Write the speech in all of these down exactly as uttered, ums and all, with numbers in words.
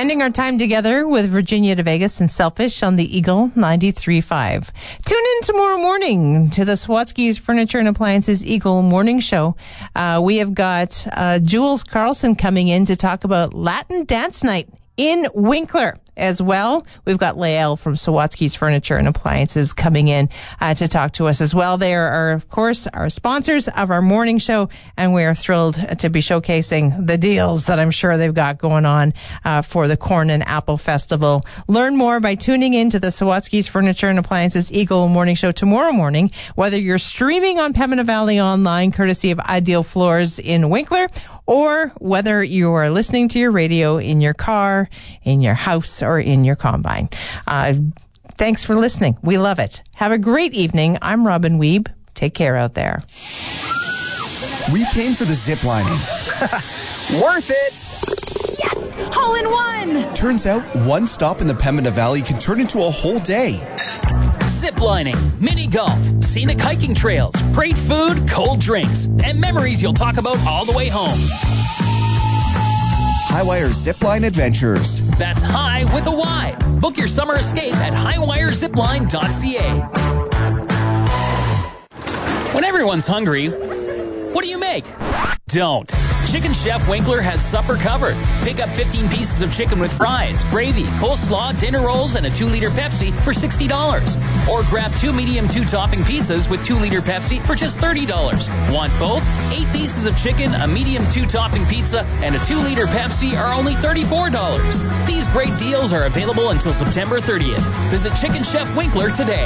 Ending our time together with Virginia de Vegas and Selfish on the Eagle ninety-three point five. Tune in tomorrow morning to the Sawatsky's Furniture and Appliances Eagle Morning Show. Uh, we have got uh, Jules Carlson coming in to talk about Latin Dance Night in Winkler as well. We've got Lael from Sawatsky's Furniture and Appliances coming in uh, to talk to us as well. They are, of course, our sponsors of our morning show, and we are thrilled to be showcasing the deals that I'm sure they've got going on uh, for the Corn and Apple Festival. Learn more by tuning in to the Sawatsky's Furniture and Appliances Eagle Morning Show tomorrow morning, whether you're streaming on Pembina Valley Online, courtesy of Ideal Floors in Winkler, or whether you are listening to your radio in your car, in your house, or in your combine. Uh, thanks for listening. We love it. Have a great evening. I'm Robin Weeb. Take care out there. We came for the zip lining. Worth it! Yes! Hole in one! Turns out one stop in the Pembina Valley can turn into a whole day. Ziplining, mini golf, scenic hiking trails, great food, cold drinks, and memories you'll talk about all the way home. Highwire Zipline Adventures. That's high with a Y. Book your summer escape at highwire zipline dot c a. When everyone's hungry, what do you make? Don't. Chicken Chef Winkler has supper covered. Pick up fifteen pieces of chicken with fries, gravy, coleslaw, dinner rolls, and a two liter Pepsi for sixty dollars. Or grab two medium two-topping pizzas with two liter Pepsi for just thirty dollars. Want both? Eight pieces of chicken, a medium two-topping pizza, and a two liter Pepsi are only thirty-four dollars. These great deals are available until September thirtieth. Visit Chicken Chef Winkler today.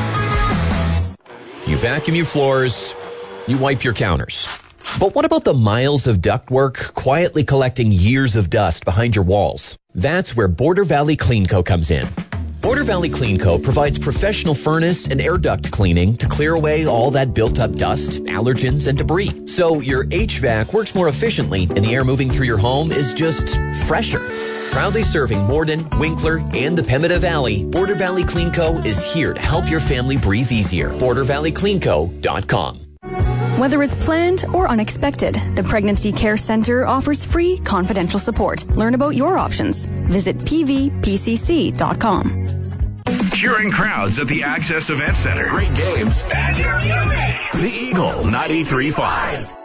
You vacuum your floors, you wipe your counters. But what about the miles of ductwork quietly collecting years of dust behind your walls? That's where Border Valley Clean Co. comes in. Border Valley Clean Co. provides professional furnace and air duct cleaning to clear away all that built-up dust, allergens, and debris. So your H V A C works more efficiently and the air moving through your home is just fresher. Proudly serving Morden, Winkler, and the Pembina Valley, Border Valley Clean Co. is here to help your family breathe easier. border valley clean co dot com. Whether it's planned or unexpected, the Pregnancy Care Center offers free, confidential support. Learn about your options. Visit p v p c c dot com. Cheering crowds at the Access Event Center. Great games. And your music. The Eagle ninety-three point five.